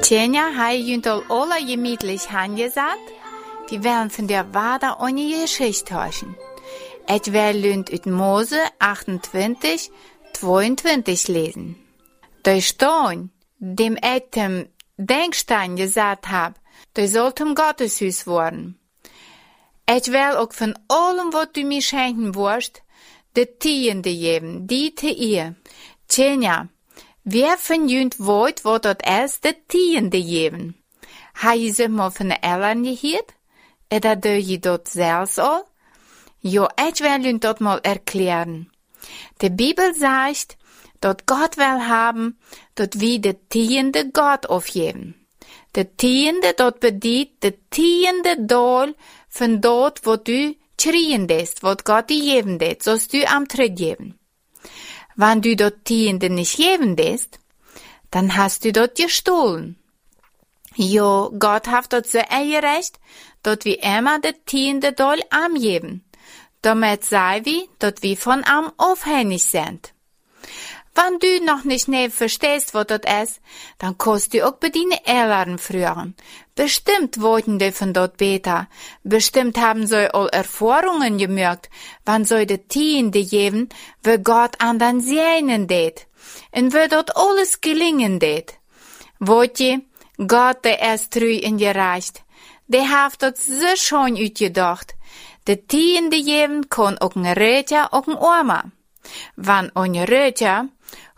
Tjenja har juntal alla gemütlich angesagt. Wir werden von der Wader eine Geschichte hören. Ich werde lünd ut Mose 28, 22 lesen. Der Stein, dem ich dem Denkstein gesagt hab, der soll zum Gotteshus worden. Ich will auch von allem, was du mir schenken wirst, de Tiende geben, die te ihr. Tjenja, wer von jünt wollt, wo dort ist, de Tiende geben? Ha je sich mal von den Eltern gehört? Oder do je dort selbst all? Jo, ich will jünt dort mal erklären. Die Bibel sagt, dort Gott will haben, dort wie de Tiende Gott aufgeben. De Tiende dort bedient de Tiende Dol von dort, wo du schrien dest, wo Gott dir geben dest, sollst du am Tritt geben. Wenn du dort Tiende nicht geben dest, dann hast du dort gestohlen. Jo, Gott hat dort so recht, dort wie immer de Tiende Dol am geben. Damit sei wie, dort wie von am aufhängig sind. Wenn du noch nicht verstehst, was dort ist, dann kannst du auch bei deinen Eltern früheren. Bestimmt wollten die von dort besser. Bestimmt haben sie all Erfahrungen gemerkt, wann sie die Tiende geben, wo Gott an den Seinen det. Und wo dort alles gelingen det. Wollt ihr, Gott, der ist treu und gerecht. Der hat dort so schon utgedacht. Die Tiende geben kann auch ein Rätja, auch ein Oma. Wenn ein Rätja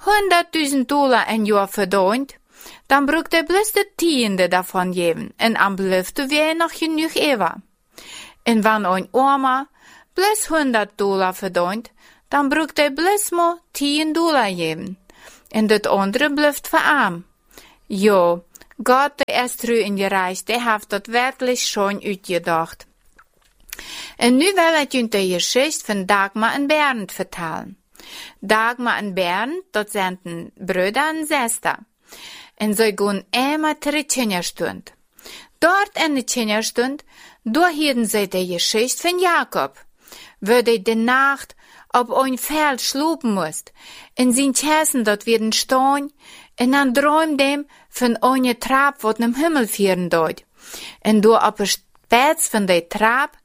$100.000 ein Jahr verdient, dann braucht er bloß die Tiende davon geben, und am bleibt wir noch genug über. Und wenn ein Oma bloß $100 verdient, dann braucht er bloß mal $10 geben, und das andere bleibt für arm. Jo, Gott, der ist treu und gerecht, der hat das wirklich schon ausgedacht. Und nu will ich Ihnen die Geschichte von Dagmar und Bernd vertellen. Dagmar und Bernd, dort sind Brüder und Schwester. Und sie gehen immer zur Kinderstunde. Dort in der Kinderstunde, da hielten sie die Geschichte von Jakob, wo der die Nacht auf ein Feld schlupen musste. In sein Käsen dort werden stehen, und dann träumt ihm von einer Trapp, was im Himmel führen dort. Und da auf der Spitze von der Trapp,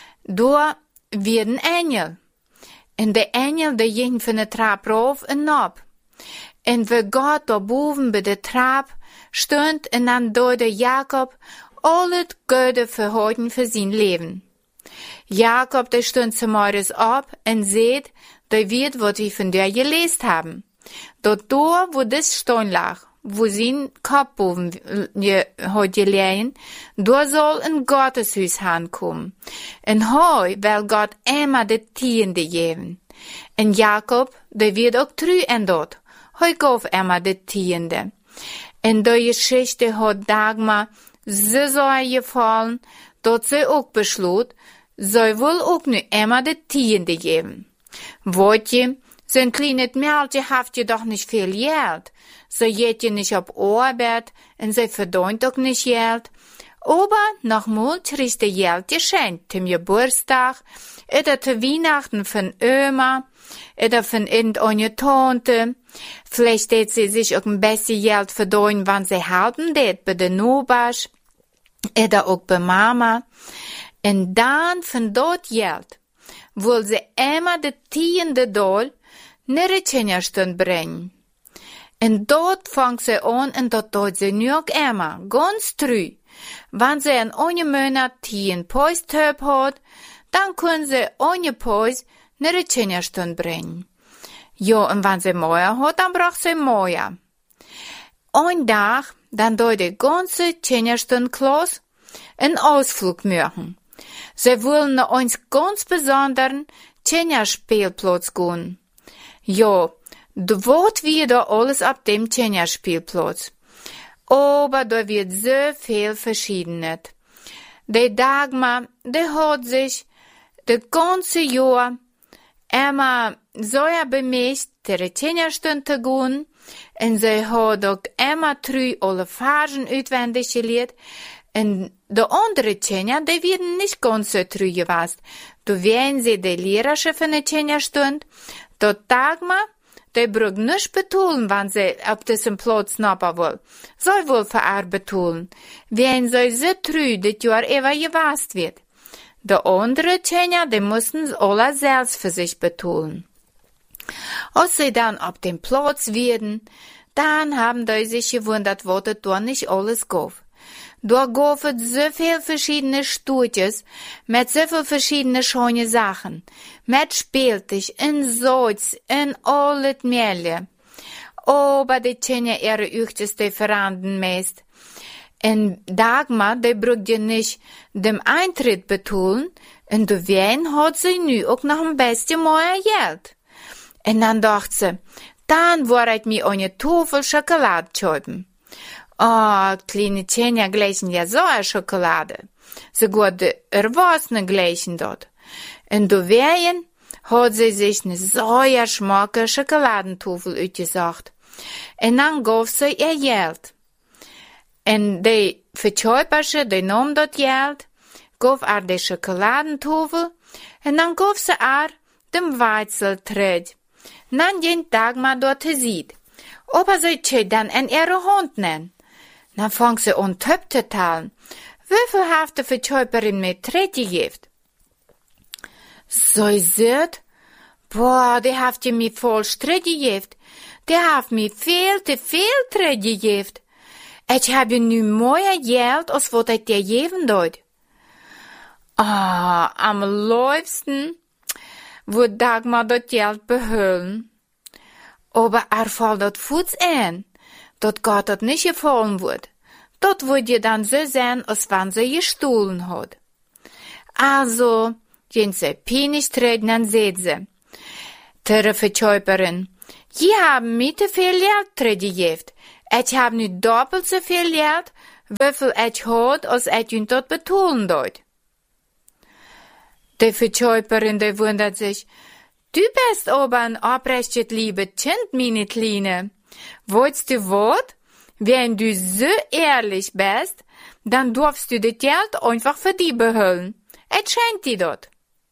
da werden Engel. Und der Engel, der ging von der Trapp rauf und ab. Und wo Gott da boven bei der Trapp stund, und dann da der Jakob alles Gute verhalten für sein Leben. Jakob, der stund zum Morgens ab und seht, da wird, was wir von dir gelesen haben. Dort da, wo das Stein lag, wo sein Kopf boven hat gelegen, da soll ein Gotteshus ankommen. Und heu will Gott immer die Tiende geben. Und Jakob, der wird auch treu en dort. Heu gab immer die Tiende. Und die Geschichte hat Dagmar so gefallen, dass sie auch beschloss, sie will auch nur immer die Tiende geben. Wollt ihr, so ein kleines Mädchen habt ihr doch nicht viel Geld. Sie geht ihr nicht auf Arbeit und sie verdient auch nicht Geld. Aber nochmal kriegt ihr Geld geschenkt zum Geburtstag oder zu Weihnachten von Oma oder von irgendeiner Tante. Vielleicht wird sie sich auch ein bisschen Geld verdienen, wenn sie helfen wird bei der Nobasch oder auch bei Mama. Und dann von dort Geld will sie immer die Tiende Doll nach der Kinderstunde bringen. Und dort fängt sie an und dort tut sie nur auch immer, ganz treu. Wenn sie in einem Monat 10 Päustöp hat, dann können sie ohne Päus nach der Kinderstunde bringen. Ja, und wenn sie Meier hat, dann braucht sie Meier. Ein Tag, dann tut die ganze Kinderstunde-Klasse einen Ausflug machen. Sie wollen nach uns ganz besonderen Kinderspielplatz gehen. Ja, was wird da alles ab dem Kinderspielplatz? Aber da wird so viel Verschiedenes. Die Dagmar, die hat sich das ganze Jahr immer so bemüht, zur Kinderstunde zu gehen, und sie hat auch immer treu alle Farben auswendig gelernt. Und die anderen Kinder, die werden nicht ganz so treu gewesen. Da werden sie die Lehrerin von der Kinderstunde, dort Dagmar, die brug nicht betonen, wann sie auf diesem Platz snappen will. Soll wohl für er betonen, wenn sie so trü, das Jahr ever gewasst wird. Die andere Tjener, die mussten alle selbst für sich betonen. Als sie dann auf dem Platz werden, dann haben die sich gewundert, was es da nicht alles gab. Da gab es so viel verschiedene Studios, mit so viel verschiedene schöne Sachen, mit Spieltisch, in Salz, in alles Mehle. Aber die Tjener ihre Üchtes differenten meist. In Dagmar, die brugde nicht dem Eintritt betonen, und du wen hat sie nu auch noch ein bisschen mehr Geld. Und dann dachte sie, dann wollte mir eine Tafel Schokolade kaufen. Oh, kleine Tjener gleichen ja so eine Schokolade. Sogar die Erwachsenen gleichen dort. Und du wen hat sie sich eine so schmacke Schokoladentafel ausgesucht. Und dann gab sie ihr Geld. Und die Verkäufersche, die nahm das Geld, gab die Schokoladentafel, und dann gab sie dem Weizeltritt. Dann jeden Tag mal dort sieht. Aber sie dann in ihre Hand nehmen. Dann fängt sie an Töpfe zu teilen. Wie viel hat die Verkäuferin mit Tritt gegeben? So sieht, boah, die hat mir voll Tritt gegeben. Die hat mir viel Tritt gegeben. Ich habe nu mehr Geld, als was ich dir geben dort. Am liebsten würde Dagmar das Geld behüllen. Aber fällt das Fuß ein, dat Gott das nicht gefallen wird. Dort würde ihr dann so sein, als wenn sie gestohlen hat. Also, wenn sie Penis treten, dann seht sie. Der Verkäuferin, die haben mir zu viel Geld gegeben. Ich habe nu doppelt so viel Geld, wie viel ich hat, als ich ihn dort betonen dort. Die Verkäuferin, die wundert sich, du bist aber ein aufrechtes liebes Kind, meine Kleine. Wolltest du was? Wenn du so ehrlich bist, dann darfst du das Geld einfach für die behalten. Ich schenke dir dort.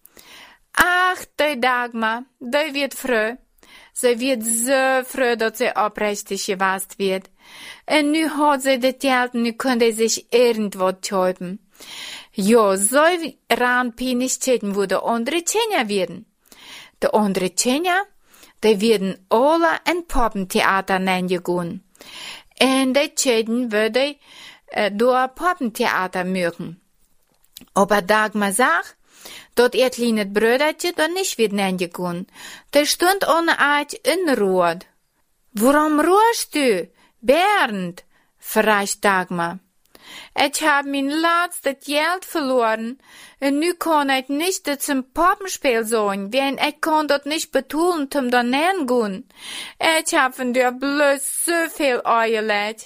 Ach, die Dagmar, die wird froh. Sie wird so froh, dass sie aufrichtig gewasst wird. Und nu hat sie das Geld, nu könnte sich irgendwas kaufen. Ja, so Randpeinigkeiten würde andere Tjener werden. Die andere Tjener, die werden alle ein Poppentheater nennen gehen. Und die Tjener würde durch Poppentheater mögen. Aber Dagmar sagt, dat ihr kleines Brüderchen dann nicht wird nennen gehen. Der stund ohne Eid in Rot. Warum ruhst du, Bernd? Fragt Dagmar. Ich hab mein letztes Geld verloren, und nu kann ich nicht zum Poppenspiel sein, wenn ich kann dort nicht betonen, zum da nennen gehen. Ich hab von dir bloß so viel eingelegt.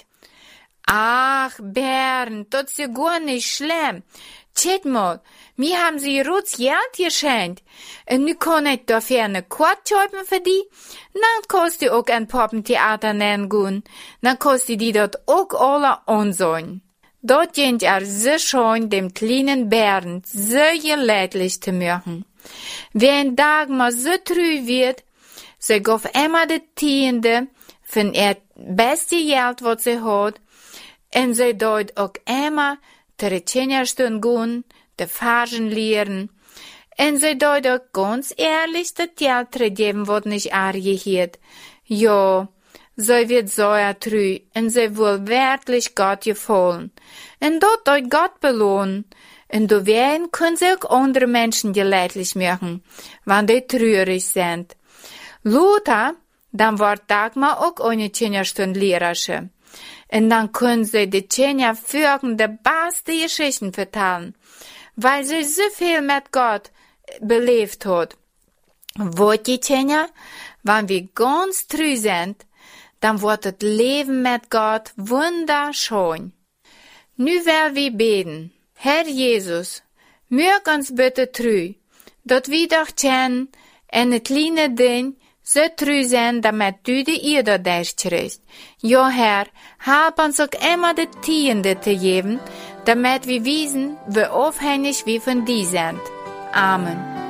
Ach, Bernd, das ist ja gar nicht schlimm. Tschät mal, mir haben sie rotes Geld geschenkt. Und nu kann ich dafür eine Quart kaufen für die. Dann kannst du auch ein Poppentheater nennen gehen. Dann kannst du die dort auch alle ansehen. Dort ging so schön, dem kleinen Bernd so gelädlich zu machen. Wenn Dagmar so treu wird, sie gab immer die Tiende von ihr beste Geld, was sie hat, und sie dort auch immer die Tjenerstunden gehen, die Fargen lehren, und sie dort auch ganz ehrlich das Geld geben, was nicht argiert. Ja, sie wird so treu, und sie will wirklich Gott gefallen. Und dort euch Gott belohnen. Und du werden können sie auch andere Menschen gelädlich machen, wenn die traurig sind. Luther, dann wird Dagmar auch eine Tjenerstunde Lehrersche. Und dann können sie die Tjener folgende beste Geschichten vertellen, weil sie so viel mit Gott belebt hat. Wo die Tjener, wenn wir ganz treu sind, dann wird das Leben mit Gott wunderschön. Nu will wir beten. Herr Jesus, mög uns bitte treu, dat wir doch kennen, eine kleine Ding, so treu sein, damit du die Erde durchkriegst. Ja, Herr, help uns auch immer die Tiende zu geben, damit wir wissen, wie aufhängig wir von dir sind. Amen.